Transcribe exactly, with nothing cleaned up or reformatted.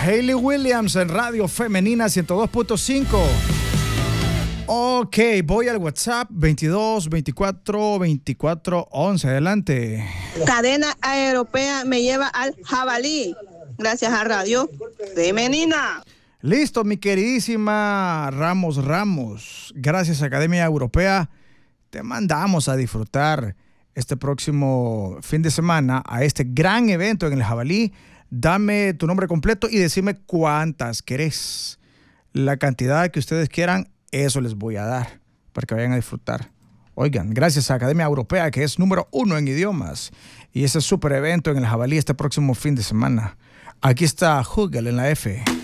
Hayley Williams en Radio Femenina ciento dos punto cinco. Ok, voy al WhatsApp veintidós veinticuatro veinticuatro once. Adelante. Cadena Europea me lleva al jabalí. Gracias a Radio Femenina. Listo, mi queridísima Ramos Ramos. Gracias, Academia Europea. Te mandamos a disfrutar este próximo fin de semana a este gran evento en el Jabalí. Dame tu nombre completo y decime cuántas querés. La cantidad que ustedes quieran, eso les voy a dar para que vayan a disfrutar. Oigan, gracias a Academia Europea, que es número uno en idiomas, y ese super evento en el Jabalí este próximo fin de semana. Aquí está Hugel en la F.